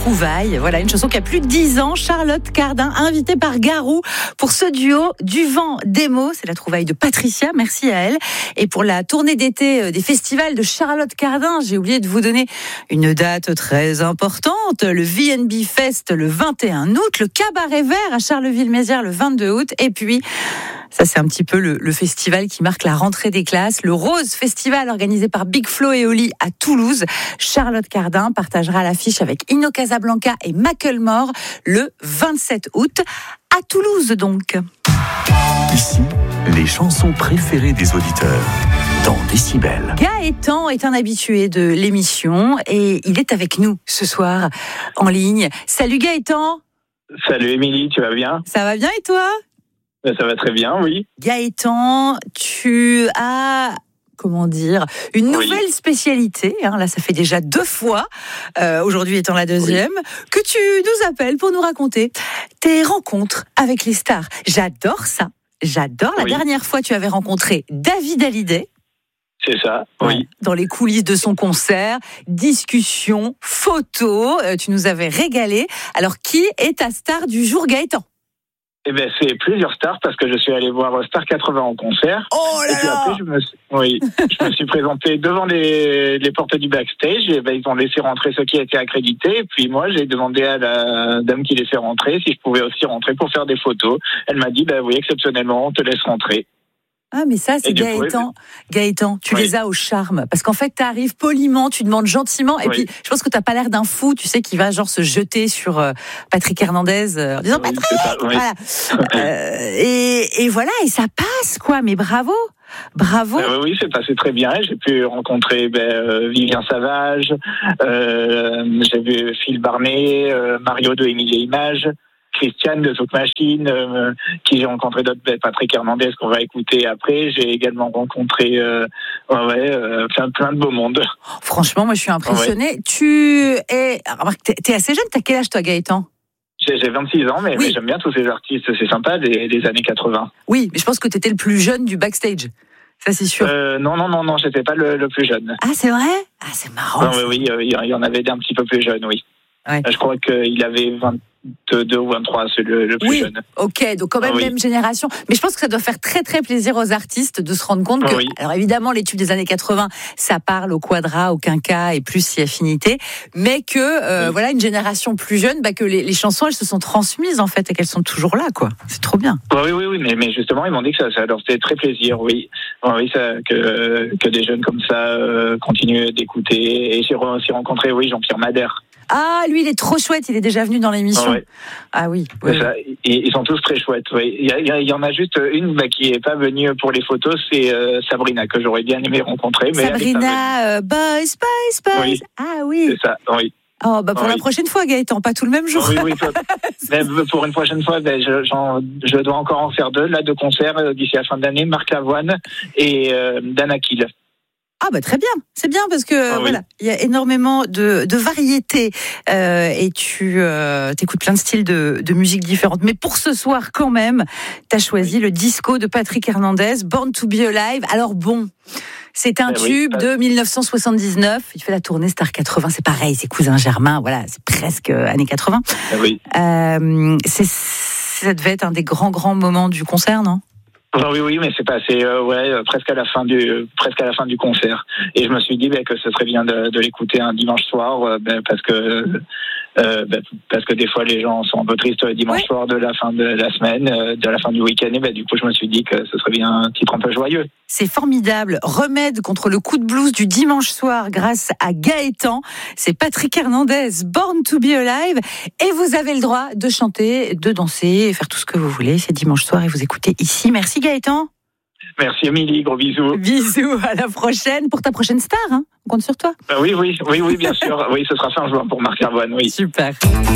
Trouvailles. Voilà, une chanson qui a plus de 10 ans. Charlotte Cardin, invitée par Garou pour ce duo Du vent des mots. C'est la trouvaille de Patricia, merci à elle. Et pour la tournée d'été des festivals de Charlotte Cardin, j'ai oublié de vous donner une date très importante. Le VNB Fest le 21 août, le Cabaret Vert à Charleville-Mézières le 22 août. Et puis, ça c'est un petit peu le festival qui marque la rentrée des classes. Le Rose Festival organisé par Big Flo et Oli à Toulouse. Charlotte Cardin partagera l'affiche avec Inno Casablanca et Macklemore le 27 août à Toulouse donc. Ici, les chansons préférées des auditeurs dans Décibel. Gaëtan est un habitué de l'émission et il est avec nous ce soir en ligne. Salut Gaëtan. Salut Émilie, tu vas bien ? Ça va bien et toi ? Ça va très bien, oui. Gaëtan, tu as... une nouvelle spécialité, là ça fait déjà 2 fois, aujourd'hui étant la deuxième, que tu nous appelles pour nous raconter tes rencontres avec les stars. J'adore ça, j'adore. La dernière fois tu avais rencontré David Hallyday. C'est ça, oui. Dans les coulisses de son concert, discussion, photos, tu nous avais régalé. Alors qui est ta star du jour, Gaëtan ? Eh ben, c'est plusieurs stars parce que je suis allé voir Star 80 en concert. Oh là là. Et puis après, je me suis présenté devant les portes du backstage. Et ben, ils ont laissé rentrer ceux qui étaient accrédités. Et puis moi, j'ai demandé à la dame qui laissait rentrer si je pouvais aussi rentrer pour faire des photos. Elle m'a dit, oui, exceptionnellement, on te laisse rentrer. Ah, mais ça, c'est Gaëtan. Gaëtan, tu les as au charme. Parce qu'en fait, tu arrives poliment, tu demandes gentiment. Et puis, je pense que tu n'as pas l'air d'un fou, tu sais, qui va genre se jeter sur Patrick Hernandez en disant Patrick, voilà. Et voilà, et ça passe, quoi. Mais bravo. Bravo. Oui, c'est passé très bien. J'ai pu rencontrer Vivien Savage, j'ai vu Phil Barnet, Mario de Émilie Images, Christiane de Zouk Machine, qui j'ai rencontré d'autres, Patrick Hernandez qu'on va écouter après. J'ai également rencontré plein de beau monde. Franchement, moi je suis impressionnée. T'es assez jeune, t'as quel âge toi Gaëtan ? J'ai 26 ans, mais j'aime bien tous ces artistes, c'est sympa, des années 80. Oui, mais je pense que t'étais le plus jeune du backstage. Ça, c'est sûr. Non, j'étais pas le plus jeune. Ah, c'est vrai ? Ah, c'est marrant. Oui, il y en avait un petit peu plus jeunes, oui. Ouais. Je crois qu'il avait 22 ou 23, c'est le plus jeune. Ok, donc quand même même génération. Mais je pense que ça doit faire très très plaisir aux artistes de se rendre compte que, alors évidemment, les tubes des années 80, ça parle au quadra, au quinca et plus si affinité, mais que voilà une génération plus jeune, que les chansons elles se sont transmises en fait et qu'elles sont toujours là, quoi. C'est trop bien. Oui, mais justement ils m'ont dit que ça leur fait très plaisir, que des jeunes comme ça continuent d'écouter. Et j'ai aussi rencontré Jean-Pierre Madère. Ah, lui, il est trop chouette, il est déjà venu dans l'émission. Ah oui. Ça, ils sont tous très chouettes. Il y en a juste une qui n'est pas venue pour les photos, c'est Sabrina, que j'aurais bien aimé rencontrer. Mais Sabrina, Boys. Oui. Ah oui. C'est ça, oui. Oh, pour la prochaine fois, Gaëtan, pas tout le même jour. Oui. Pour une prochaine fois, je dois encore en faire 2 concerts d'ici la fin d'année, Marc Lavoine et Dan Akil. Ah très bien, c'est bien parce que il y a énormément de variétés et tu écoutes plein de styles de musique différentes. Mais pour ce soir quand même, tu as choisi le disco de Patrick Hernandez, Born to be Alive. Alors c'est un tube de 1979. Il fait la tournée Star 80, c'est pareil, c'est Cousin Germain, voilà, c'est presque années 80. Ça devait être un des grands moments du concert, non ? Oui, mais c'est passé presque à la fin du concert. Et je me suis dit que ce serait bien de l'écouter un dimanche soir, parce que des fois les gens sont un peu tristes le dimanche soir de la fin de la semaine, de la fin du week-end. Et du coup, je me suis dit que ce serait bien un titre un peu joyeux. C'est formidable. Remède contre le coup de blues du dimanche soir grâce à Gaëtan. C'est Patrick Hernandez, Born to be Alive. Et vous avez le droit de chanter, de danser, faire tout ce que vous voulez. C'est dimanche soir et vous écoutez ici. Merci Gaëtan. Merci Émilie, gros bisous. Bisous, à la prochaine. Pour ta prochaine star, on compte sur toi. Oui, bien sûr. Oui, ce sera fin juin pour Marc Lavoine, oui. Super.